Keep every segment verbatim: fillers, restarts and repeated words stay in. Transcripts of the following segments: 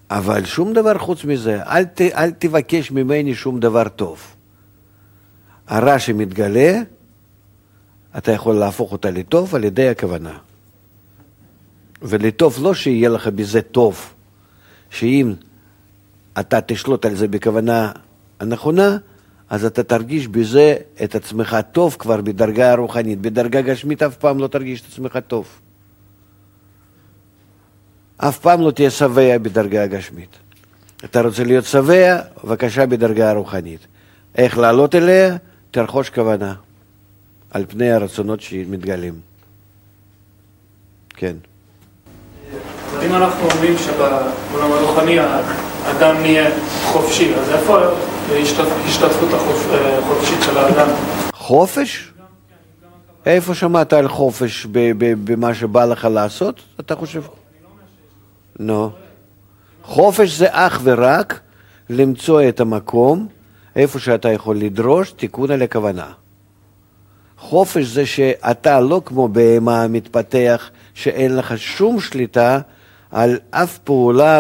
אבל שום דבר חוץ מזה, אל, ת, אל תבקש ממני שום דבר טוב. הרע שמתגלה, אתה יכול להפוך אותה לטוב על ידי הכוונה. ולטוב לא שיהיה לך בזה טוב, שאם אתה תשלוט על זה בכוונה הנכונה, אז אתה תרגיש בזה את עצמך טוב כבר בדרגה הרוחנית. בדרגה גשמית אף פעם לא תרגיש את עצמך טוב. אף פעם לא תהיה שבע בדרגה הגשמית. אתה רוצה להיות שבע, בבקשה בדרגה הרוחנית. איך לעלות אליה? תרחוש כוונה על פני הרצונות שמתגלים. כן. אז אם אנחנו אומרים שבעולם הרוחני האדם נהיה חופשי, אז איפה השתתפות החופשית של האדם? חופש? איפה שמעת על חופש במה שבא לך לעשות? אתה חושב? לא. חופש זה אך ורק למצוא את המקום איפה שאתה יכול לדרוש תיקון על הכוונה. חופש זה שאתה לא כמו בהמה מתפתח שאין לך שום שליטה על אף פעולה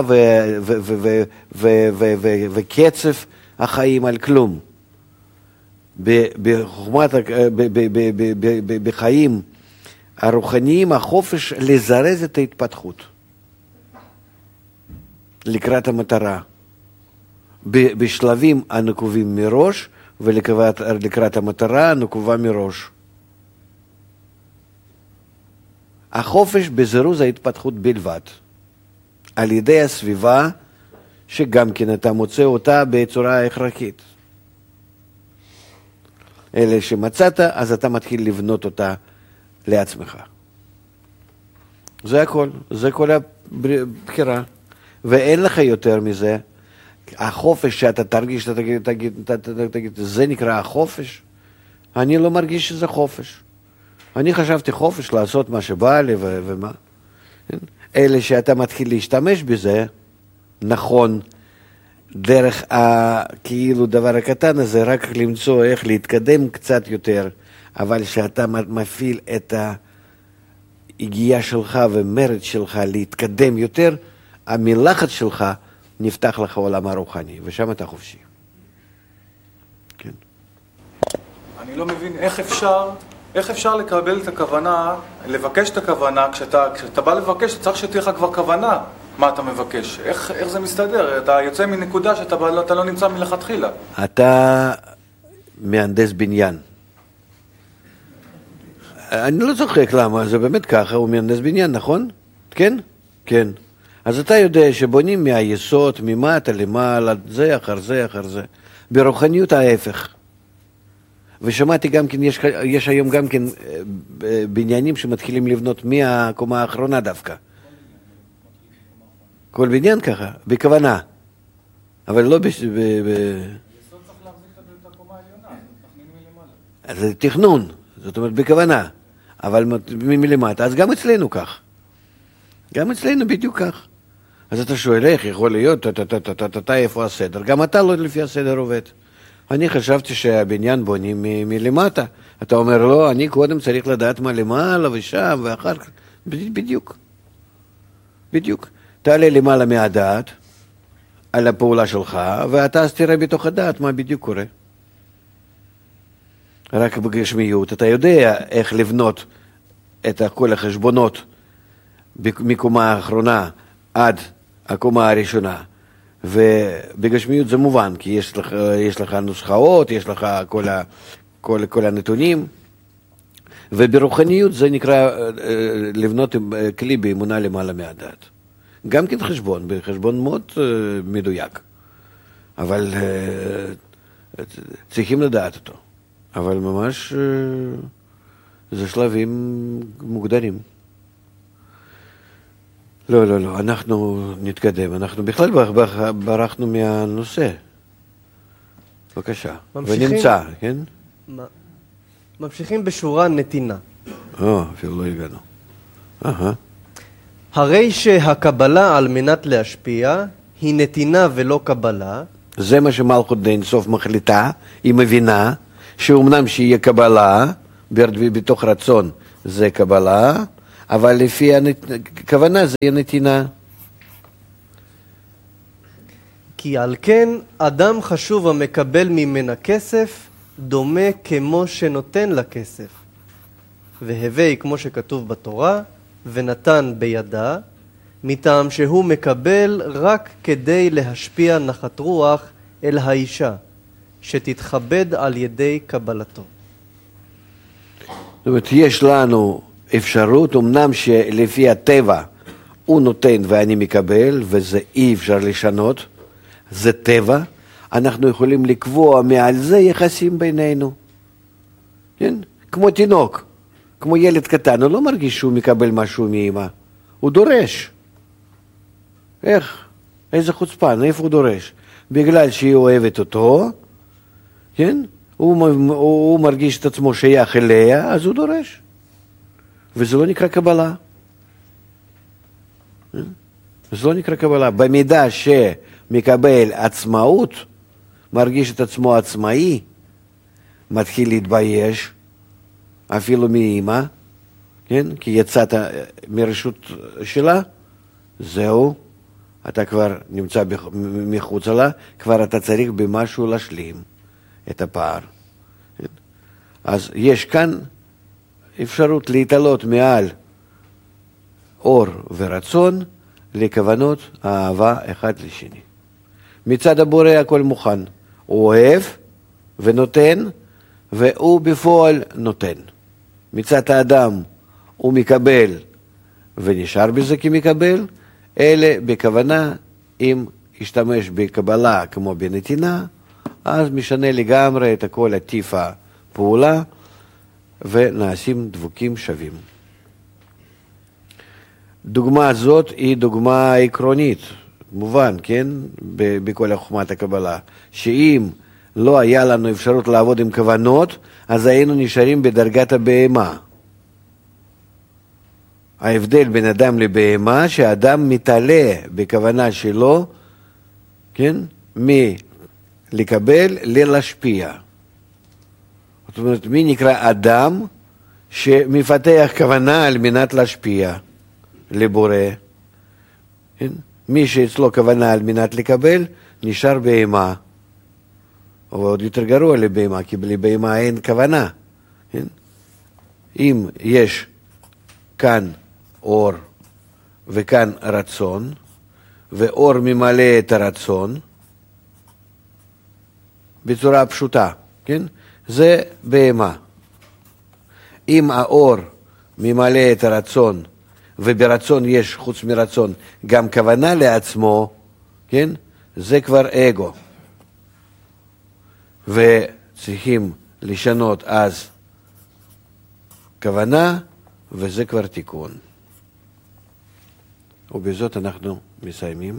וקצב החיים, על כלום. בחיים הרוחניים החופש לזרז את ההתפתחות לקראת המטרה, בשלבים הנקובים מראש ולקראת המטרה הנקובה מראש. החופש בזירוז ההתפתחות בלבד, על ידי הסביבה שגם כן אתה מוצא אותה בצורה הכרחית. אלה שמצאת, אז אתה מתחיל לבנות אותה לעצמך. זה הכל, זה כל הבחירה. ואין לך יותר מזה. החופש שאתה תרגיש, שאתה תגיד, תגיד, תגיד, תגיד, זה נקרא החופש? אני לא מרגיש שזה חופש. אני חשבתי חופש לעשות מה שבא לי ו- ומה. אלה שאתה מתחיל להשתמש בזה, נכון, דרך הכאילו דבר הקטן הזה, רק למצוא איך להתקדם קצת יותר, אבל שאתה מפעיל את ההגיעה שלך ומרד שלך להתקדם יותר, המלחץ שלך נפתח לך עולם הרוחני, ושם אתה חופשי. כן. אני לא מבין איך אפשר, איך אפשר לקבל את הכוונה, לבקש את הכוונה, כשאתה, כשאתה בא לבקש, צריך שתהיה לך כבר כוונה מה אתה מבקש. איך, איך זה מסתדר? אתה יוצא מנקודה שאתה בא, אתה לא נמצא מלכתחילה. אתה מהנדס בניין. אני לא צוחק למה, זה באמת ככה, הוא מהנדס בניין, נכון? כן? כן. אז אתה יודע שבונים מהיסוד, ממטה למעלה, זה אחר זה אחר זה. ברוחניות ההפך. ושמעתי גם כן, יש, יש היום גם כן בניינים שמתחילים לבנות מהקומה האחרונה דווקא. כל בניין ככה, בכוונה. אבל לא ב... ב, ב... היסוד צריך להחזיק את הקומה העליונה, תכנין מלמעלה. זה תכנון, זאת אומרת בכוונה. אבל מלמטה, אז גם אצלנו כך. גם אצלנו בדיוק כך. אז אתה שואל, איך יכול להיות, אתה איפה הסדר? גם אתה לא לפי הסדר עובד. אני חשבתי שהבניין בונים מלמטה. אתה אומר, לא, אני קודם צריך לדעת מה למעלה ושם ואחר כך. בדיוק. בדיוק. תעלה למעלה מהדעת, על הפעולה שלך, ואתה אז תראה בתוך הדעת מה בדיוק קורה. רק בגשמיות, אתה יודע איך לבנות את כל החשבונות מקומה האחרונה עד הקומה הראשונה. ובגשמיות זה מובן, כי יש לך, יש לך נוסחאות, יש לך כל, ה, כל, כל הנתונים. וברוחניות זה נקרא לבנות כלי באמונה למעלה מהדעת. גם כן חשבון, בחשבון מאוד מדויק. אבל צריכים לדעת אותו. אבל ממש זה שלבים מוגדרים. לא, לא, לא, אנחנו נתקדם. אנחנו בכלל ברחנו מהנושא. בבקשה. ונמצא, כן? ממשיכים בשורה נתינה. אה, אפילו לא הגענו. אהה. הרי שהקבלה על מנת להשפיע היא נתינה ולא קבלה. זה מה שמלכות דין סוף מחליטה, היא מבינה שאומנם שיהיה קבלה, בתוך רצון זה קבלה, אבל לפי הכוונה זה יהיה נתינה. כי על כן אדם חשוב המקבל ממנה כסף, דומה כמו שנותן לה כסף. והווי כמו שכתוב בתורה, ונתן בידה, מטעם שהוא מקבל רק כדי להשפיע נחת רוח אל האישה, שתתכבד על ידי קבלתו. זאת אומרת, יש לנו אפשרות, אמנם שלפי הטבע הוא נותן ואני מקבל, וזה אי אפשר לשנות, זה טבע, אנחנו יכולים לקבוע מעל זה יחסים בינינו. כן? כמו תינוק, כמו ילד קטן, הוא לא מרגיש שהוא מקבל משהו מאמא, הוא דורש. איך? איזה חוצפן, איפה הוא דורש? בגלל שהיא אוהבת אותו, כן? הוא, הוא, הוא מרגיש את עצמו שייך אליה, אז הוא דורש. וזה לא נקרא קבלה. זה לא נקרא קבלה. במידה שמקבל עצמאות, מרגיש את עצמו עצמאי, מתחיל להתבייש, אפילו מאמא, כן? כי יצאת מרשות שלה, זהו, אתה כבר נמצא מחוץ לה, כבר אתה צריך במשהו להשלים את הפער. כן? אז יש כאן אפשרות להתעלות מעל אור ורצון לכוונות האהבה אחד לשני. מצד הבורא הכל מוכן. הוא אוהב ונותן, והוא בפועל נותן. מצד האדם הוא מקבל ונשאר בזה כמקבל, אלה בכוונה, אם ישתמש בקבלה כמו בנתינה, אז משנה לגמרי את הכל עטיף הפעולה, ונעשים דבוקים שווים. דוגמה זאת היא דוגמה עקרונית, מובן, כן, בכל חוכמת הקבלה, שאם לא היה לנו אפשרות לעבוד עם כוונות, אז היינו נשארים בדרגת הבהמה. ההבדל בין אדם לבהמה, שהאדם מתעלה בכוונה שלו, כן, מלקבל ללהשפיע. זאת אומרת, מי נקרא אדם שמפתח כוונה על מנת להשפיע לבורא? כן? מי שאצלו כוונה על מנת לקבל, נשאר בהמה. או עוד יותר גרוע לבהמה, כי לבהמה אין כוונה. כן? אם יש כאן אור וכאן רצון, ואור ממלא את הרצון, בצורה פשוטה, כן? זה בהמה. אם האור ממלא את הרצון, וברצון יש חוץ מרצון גם כוונה לעצמו, כן? זה כבר אגו. וצריכים לשנות אז כוונה, וזה כבר תיקון. ובזאת אנחנו מסיימים.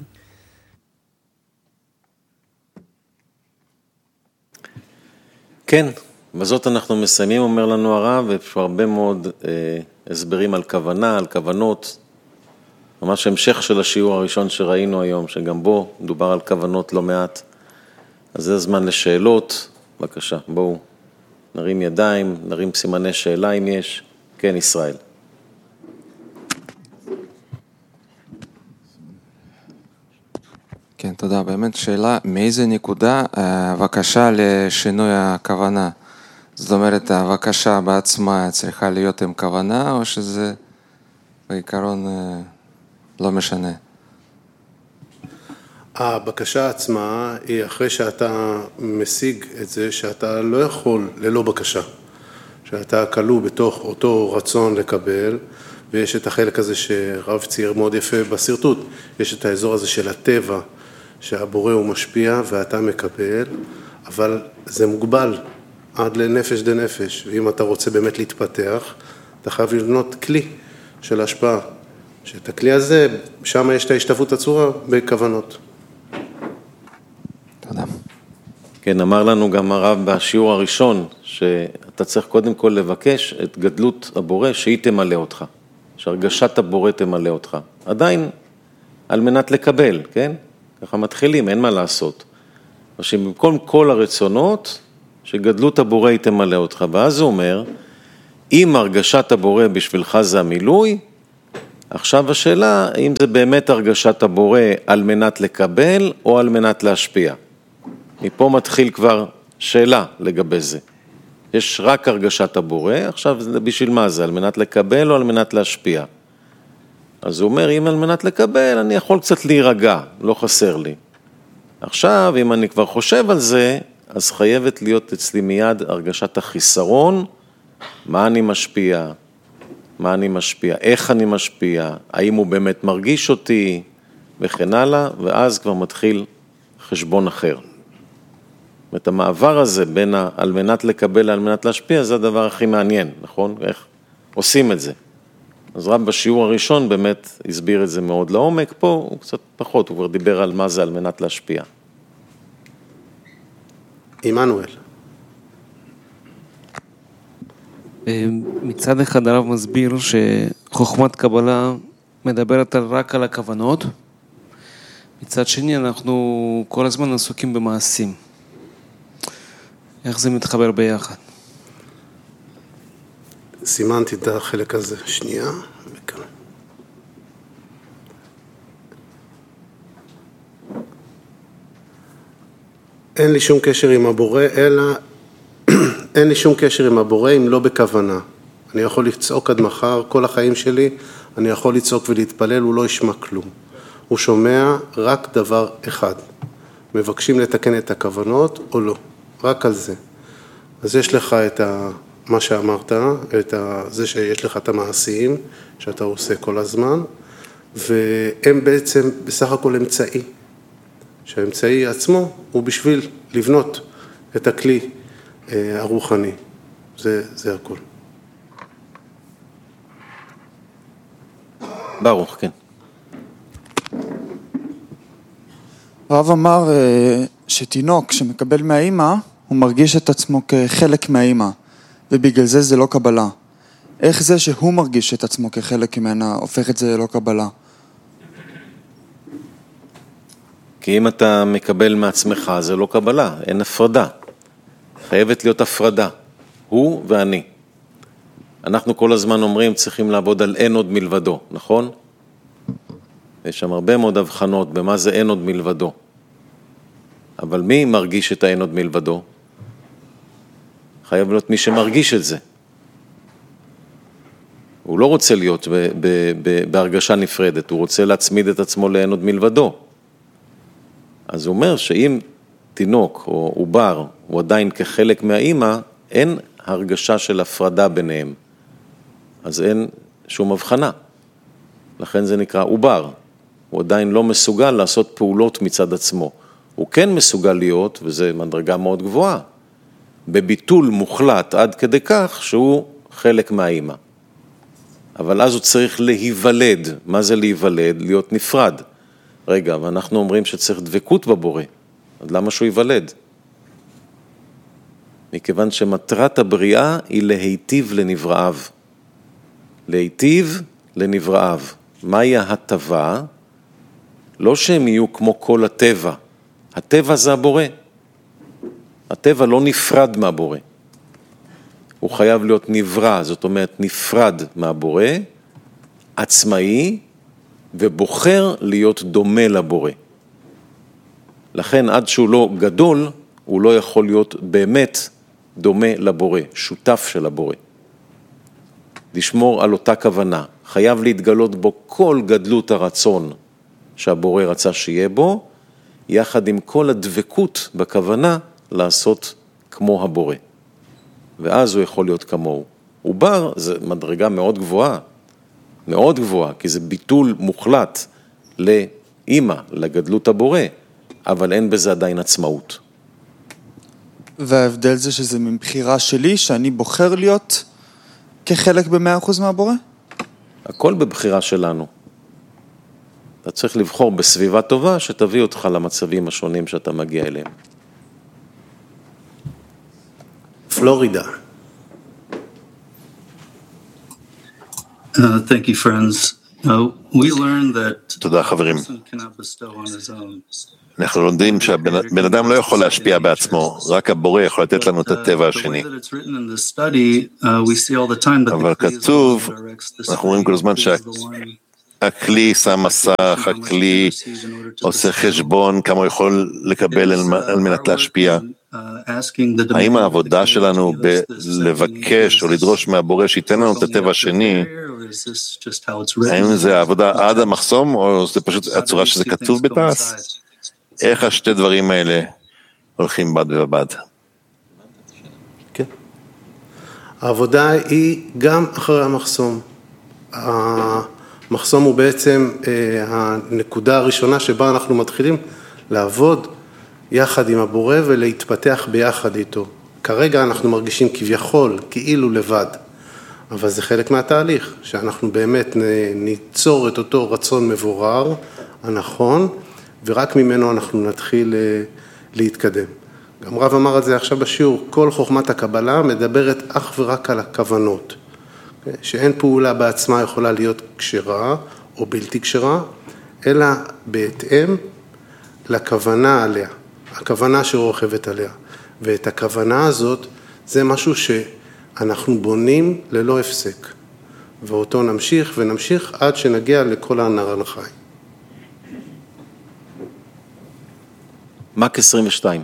כן, בזאת אנחנו מסיימים, אומר לנו הרב, ויש הרבה מאוד אה, הסברים על כוונה, על כוונות, ממש המשך של השיעור הראשון שראינו היום, שגם בו דובר על כוונות לא מעט. אז זה הזמן לשאלות, בבקשה, בואו נרים ידיים, נרים סימני שאלה אם יש. כן, ישראל. כן, תודה. באמת שאלה, מאיזה נקודה הבקשה לשינוי הכוונה? זאת אומרת, הבקשה בעצמה צריכה להיות עם כוונה, או שזה בעיקרון לא משנה? הבקשה עצמה היא אחרי שאתה משיג את זה שאתה לא יכול ללא בקשה. שאתה כלוא בתוך אותו רצון לקבל, ויש את החלק הזה שרב צייר מאוד יפה בסרטוט, יש את האזור הזה של הטבע, שהבורא הוא משפיע ואתה מקבל, אבל זה מוגבל עד לנפש דה נפש, ואם אתה רוצה באמת להתפתח, אתה חייב לבנות כלי של השפעה, שאת הכלי הזה, שם יש את ההשתוות הצורה בכוונות. תודה. כן, אמר לנו גם הרב בשיעור הראשון, שאתה צריך קודם כל לבקש את גדלות הבורא שהיא תמלא אותך, שהרגשת הבורא תמלא אותך. עדיין על מנת לקבל, כן? ככה מתחילים, אין מה לעשות. שבמקום כל הרצונות, שגדלות הבורא היא תמלא אותך. ואז הוא אומר, אם הרגשת הבורא בשבילך זה המילוי, עכשיו השאלה, האם זה באמת הרגשת הבורא על מנת לקבל או על מנת להשפיע? מפה מתחיל כבר שאלה לגבי זה. יש רק הרגשת הבורא, עכשיו בשביל מה זה? על מנת לקבל או על מנת להשפיע? אז הוא אומר, אם על מנת לקבל, אני יכול קצת להירגע, לא חסר לי. עכשיו, אם אני כבר חושב על זה, אז חייבת להיות אצלי מיד הרגשת החיסרון, מה אני משפיע, מה אני משפיע, איך אני משפיע, האם הוא באמת מרגיש אותי, וכן הלאה, ואז כבר מתחיל חשבון אחר. את המעבר הזה בין ה, על מנת לקבל על מנת להשפיע, זה הדבר הכי מעניין, נכון? איך עושים את זה? אז רב בשיעור הראשון באמת הסביר את זה מאוד לעומק, פה הוא קצת פחות, הוא כבר דיבר על מה זה על מנת להשפיע. עמנואל. מצד אחד הרב מסביר שחוכמת קבלה מדברת רק על הכוונות, מצד שני אנחנו כל הזמן עסוקים במעשים. איך זה מתחבר ביחד? סימנתי את החלק הזה, שנייה, וכאן. אין לי שום קשר עם הבורא, אלא אין לי שום קשר עם הבורא אם לא בכוונה. אני יכול לצעוק עד מחר, כל החיים שלי, אני יכול לצעוק ולהתפלל, הוא לא ישמע כלום. הוא שומע רק דבר אחד. מבקשים לתקן את הכוונות או לא. רק על זה. אז יש לך את ה, מה שאמרת, את ה, זה שיש לך את המעשים שאתה עושה כל הזמן, והם בעצם בסך הכל אמצעי. שהאמצעי עצמו הוא בשביל לבנות את הכלי אה, הרוחני. זה, זה הכל. ברוך, כן. הרב אמר שתינוק שמקבל מהאימא, הוא מרגיש את עצמו כחלק מהאימא, ובגלל זה זה לא קבלה. איך זה שהוא מרגיש את עצמו כחלק ממנה, הופך את זה ללא קבלה? כי אם אתה מקבל מעצמך, זה לא קבלה, אין הפרדה. חייבת להיות הפרדה, הוא ואני. אנחנו כל הזמן אומרים, צריכים לעבוד על אין עוד מלבדו, נכון? יש שם הרבה מאוד הבחנות במה זה אין עוד מלבדו. אבל מי מרגיש את האין עוד מלבדו? חייב להיות מי שמרגיש את זה. הוא לא רוצה להיות ב- ב- ב- בהרגשה נפרדת, הוא רוצה להצמיד את עצמו לאין עוד מלבדו. אז הוא אומר שאם תינוק או עובר הוא עדיין כחלק מהאימא, אין הרגשה של הפרדה ביניהם. אז אין שום הבחנה. לכן זה נקרא עובר. הוא עדיין לא מסוגל לעשות פעולות מצד עצמו. הוא כן מסוגל להיות, וזה מדרגה מאוד גבוהה, בביטול מוחלט עד כדי כך שהוא חלק מהאימא. אבל אז הוא צריך להיוולד. מה זה להיוולד? להיות נפרד. רגע, ואנחנו אומרים שצריך דבקות בבורא. אז למה שהוא ייוולד? מכיוון שמטרת הבריאה היא להיטיב לנבראיו. להיטיב לנבראיו. מהי ההטבה? לא שהם יהיו כמו כל הטבע. הטבע זה הבורא. הטבע לא נפרד מהבורא. הוא חייב להיות נברא, זאת אומרת נפרד מהבורא, עצמאי, ובוחר להיות דומה לבורא. לכן עד שהוא לא גדול, הוא לא יכול להיות באמת דומה לבורא, שותף של הבורא. לשמור על אותה כוונה, חייב להתגלות בו כל גדלות הרצון שהבורא רצה שיהיה בו, יחד עם כל הדבקות בכוונה לעשות כמו הבורא. ואז הוא יכול להיות כמוהו. עובר זה מדרגה מאוד גבוהה, מאוד גבוהה, כי זה ביטול מוחלט לאמא, לגדלות הבורא, אבל אין בזה עדיין עצמאות. וההבדל זה שזה מבחירה שלי, שאני בוחר להיות כחלק ב-מאה אחוז מהבורא? הכל בבחירה שלנו. אתה צריך לבחור בסביבה טובה שתביא אותך למצבים השונים שאתה מגיע אליהם. פלורידה. Uh, thank you, friends. Uh, we learned that תודה חברים. cannot bestow on his own. אנחנו לומדים שהבן אדם לא יכול להשפיע בעצמו, רק הבורא יכול לתת לנו את הטבע השני. אבל כתוב, אנחנו רואים כל הזמן הכלי שם מסך, הכלי עושה חשבון כמה הוא יכול לקבל על מנת להשפיע. האם העבודה שלנו בלבקש או לדרוש מהבורא שייתן לנו את הטבע השני, האם זה העבודה עד המחסום או זה פשוט הצורה שזה כתוב בתעש? איך השתי דברים האלה הולכים בד ובד? כן. העבודה היא גם אחרי המחסום. המחסום הוא בעצם הנקודה הראשונה שבה אנחנו מתחילים לעבוד יחד עם הבורא ולהתפתח ביחד איתו. כרגע אנחנו מרגישים כביכול, כאילו לבד, אבל זה חלק מהתהליך, שאנחנו באמת ניצור את אותו רצון מבורר, הנכון, ורק ממנו אנחנו נתחיל להתקדם. גם רב אמר את זה עכשיו בשיעור, כל חוכמת הקבלה מדברת אך ורק על הכוונות. שאין פעולה בעצמה יכולה להיות כשרה או בלתי כשרה, אלא בהתאם לכוונה עליה, הכוונה שרוכבת עליה. ואת הכוונה הזאת זה משהו שאנחנו בונים ללא הפסק. ואותו נמשיך ונמשיך עד שנגיע לכל הנער לחי. מק עשרים ושתיים.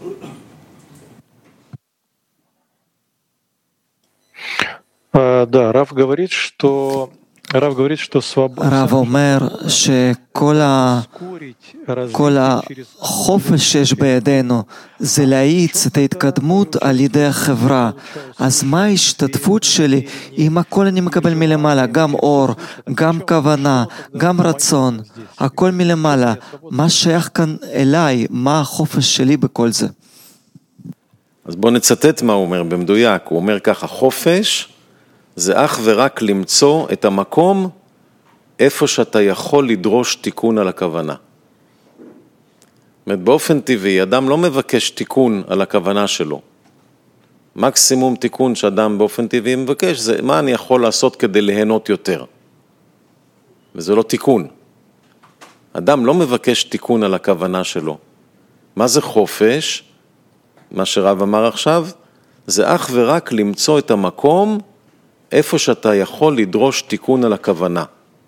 Да, Рав говорит, что Рав говорит, что свобода. הרב אומר שכל ה... כל החופש שיש בידינו זה להאיץ את ההתקדמות על ידי החברה. אז מה ההשתתפות שלי אם הכל אני מקבל מלמעלה, גם אור, גם כוונה, גם רצון, הכל מלמעלה. מה שייך כאן אליי? מה החופש שלי בכל זה? אז בואו נצטט מה הוא אומר במדויק. הוא אומר ככה, חופש זה אך ורק למצוא את המקום איפה שאתה יכול לדרוש תיקון על הכוונה. זאת אומרת, באופן טבעי, אדם לא מבקש תיקון על הכוונה שלו. מקסימום תיקון שאדם באופן טבעי מבקש, זה מה אני יכול לעשות כדי ליהנות יותר. וזה לא תיקון. אדם לא מבקש תיקון על הכוונה שלו. מה זה חופש? מה שרב אמר עכשיו, זה אך ורק למצוא את המקום איפה שאתה יכול לדרוש תיקון על הכוונה.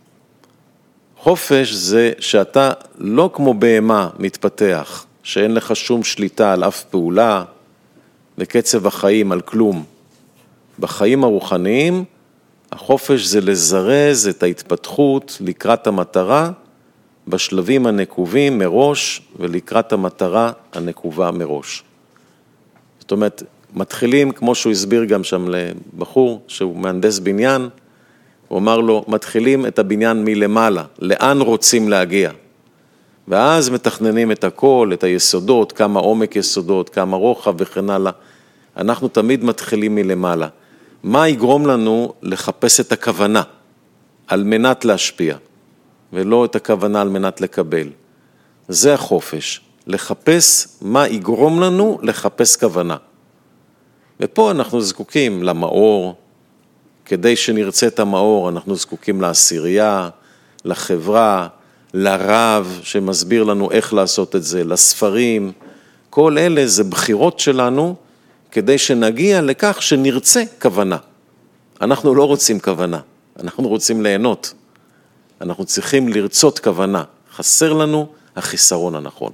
חופש זה שאתה לא כמו בהמה מתפתח, שאין לך שום שליטה על אף פעולה, בקצב החיים על כלום. בחיים הרוחניים, החופש זה לזרז את ההתפתחות לקראת המטרה, בשלבים הנקובים מראש ולקראת המטרה הנקובה מראש. זאת אומרת, מתחילים, כמו שהוא הסביר גם שם לבחור, שהוא מהנדס בניין, הוא אמר לו, מתחילים את הבניין מלמעלה, לאן רוצים להגיע? ואז מתכננים את הכל, את היסודות, כמה עומק יסודות, כמה רוחב וכן הלאה. אנחנו תמיד מתחילים מלמעלה. מה יגרום לנו לחפש את הכוונה על מנת להשפיע, ולא את הכוונה על מנת לקבל? זה החופש, לחפש מה יגרום לנו לחפש כוונה. ופה אנחנו זקוקים למאור, כדי שנרצה את המאור, אנחנו זקוקים לעשירייה, לחברה, לרב שמסביר לנו איך לעשות את זה, לספרים. כל אלה זה בחירות שלנו, כדי שנגיע לכך שנרצה כוונה. אנחנו לא רוצים כוונה, אנחנו רוצים ליהנות. אנחנו צריכים לרצות כוונה. חסר לנו החיסרון הנכון.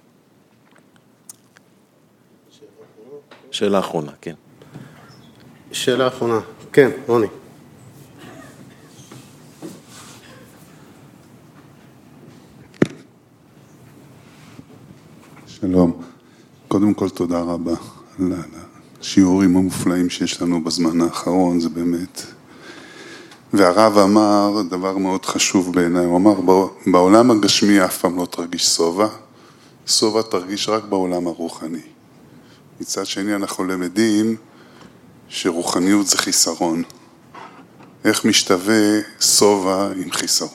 שאלה אחרונה, כן. שאלה אחרונה, כן, רוני. שלום, קודם כל תודה רבה על השיעורים המופלאים שיש לנו בזמן האחרון, זה באמת. והרב אמר דבר מאוד חשוב בעיניי, הוא אמר בעולם הגשמי אף פעם לא תרגיש סובה, סובה תרגיש רק בעולם הרוחני. מצד שני אנחנו למדים שרוחניות זה חיסרון. איך משתווה סובה עם חיסרון?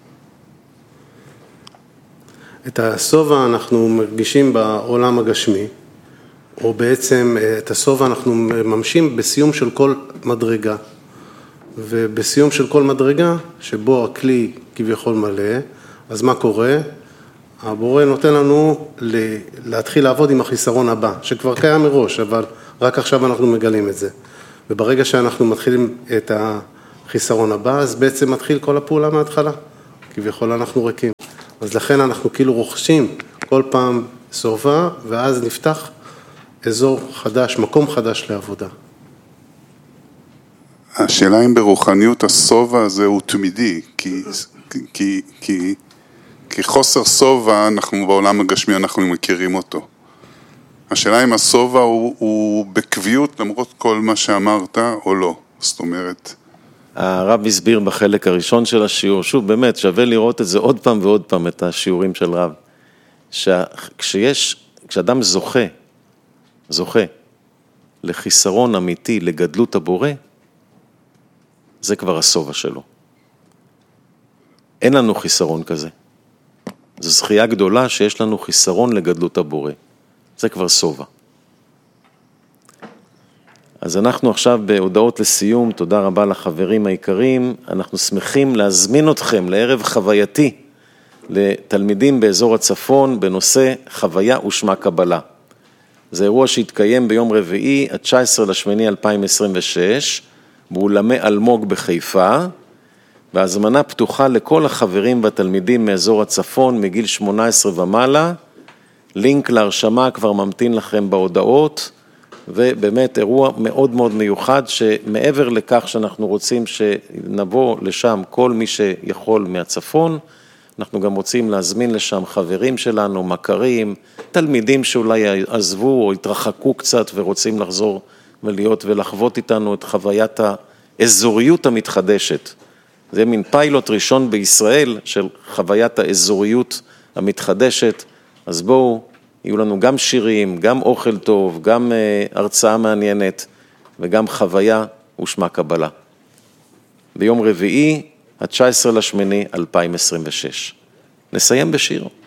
את הסובה אנחנו מרגישים בעולם הגשמי, או בעצם את הסובה אנחנו ממשים בסיום של כל מדרגה. ובסיום של כל מדרגה, שבו הכלי כביכול מלא, אז מה קורה? הבורא נותן לנו להתחיל לעבוד עם החיסרון הבא, שכבר קיים מראש, אבל רק עכשיו אנחנו מגלים את זה. וברגע שאנחנו מתחילים את החיסרון הבא, אז בעצם מתחיל כל הפעולה מההתחלה. כביכול אנחנו ריקים. אז לכן אנחנו כאילו רוכשים כל פעם סובה, ואז נפתח אזור חדש, מקום חדש לעבודה. השאלה אם ברוחניות הסובה הזה הוא תמידי, כי, כי, כי, כי חוסר סובה, אנחנו בעולם הגשמי, אנחנו מכירים אותו. השאלה אם הסובה הוא, הוא בקביעות למרות כל מה שאמרת או לא. זאת אומרת... הרב הסביר בחלק הראשון של השיעור, שוב באמת שווה לראות את זה עוד פעם ועוד פעם, את השיעורים של רב, שכשיש, כשאדם זוכה, זוכה לחיסרון אמיתי, לגדלות הבורא, זה כבר הסובה שלו. אין לנו חיסרון כזה. זו זכייה גדולה שיש לנו חיסרון לגדלות הבורא. זה כבר סובה. אז אנחנו עכשיו בהודעות לסיום, תודה רבה לחברים העיקרים, אנחנו שמחים להזמין אתכם לערב חווייתי לתלמידים באזור הצפון בנושא חוויה ושמה קבלה. זה אירוע שהתקיים ביום רביעי, ה-תשעה עשר לאוגוסט אלפיים עשרים ושש, באולמי אלמוג בחיפה, והזמנה פתוחה לכל החברים והתלמידים מאזור הצפון מגיל שמונה עשרה ומעלה, לינק להרשמה כבר ממתין לכם בהודעות, ובאמת אירוע מאוד מאוד מיוחד, שמעבר לכך שאנחנו רוצים שנבוא לשם כל מי שיכול מהצפון, אנחנו גם רוצים להזמין לשם חברים שלנו, מכרים, תלמידים שאולי עזבו או התרחקו קצת ורוצים לחזור ולהיות ולחוות איתנו את חוויית האזוריות המתחדשת. זה מין פיילוט ראשון בישראל של חוויית האזוריות המתחדשת, אז בואו, יהיו לנו גם שירים, גם אוכל טוב, גם הרצאה מעניינת וגם חוויה ושמה קבלה. ביום רביעי, ה-תשעה עשר לאוגוסט אלפיים עשרים ושש. נסיים בשיר.